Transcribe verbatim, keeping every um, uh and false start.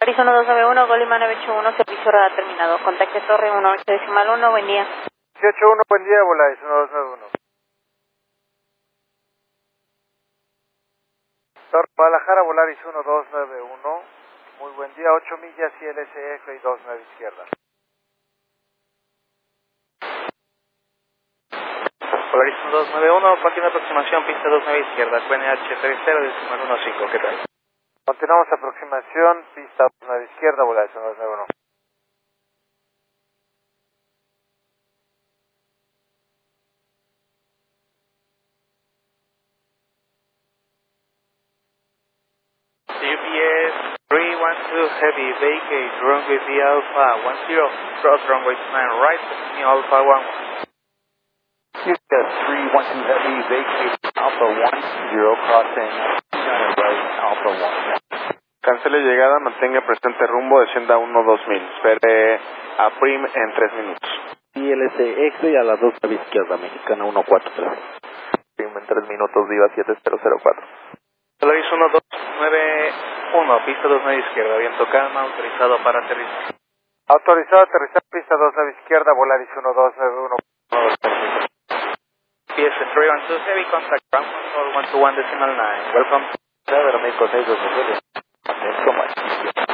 Polaris uno dos nueve uno, Golima nueve ocho uno, servicio radar terminado. Contacte Torre uno ocho decimal uno, buen día. ocho ocho uno, buen día, Volaris uno dos nueve uno. Torre Guadalajara, Volaris uno dos nueve uno. Muy buen día, ocho millas y L S F y dos nueve izquierda. Volaris uno dos nueve uno, continua aproximación, pista dos nueve izquierda, Q N H treinta decimal uno cinco, ¿qué tal? Continuamos aproximación, pista dos nueve izquierda, Volaris uno dos nueve uno. U P S three one two Heavy, vacate, runway V Alpha one zero, cross runway nine right, continue Alpha one. U P S three one two Heavy, vacate, Alpha one zero, crossing nine right, Alpha one. Cancele llegada, mantenga presente rumbo, descienda uno dos mil. Espere a Prim en tres minutos. I L C X y a las dos a la izquierda, mexicana uno cuatro tres. Prim en tres minutos, Viva siete cero cero cuatro. Volaris uno dos nueve uno, pista dos nueve izquierda, viento calma, autorizado para aterrizar. Autorizado a aterrizar, pista dos nueve izquierda, Volaris uno dos nueve uno. P S three one two Heavy, contact ground control one two one decimal nine, welcome. México seis dos nueve.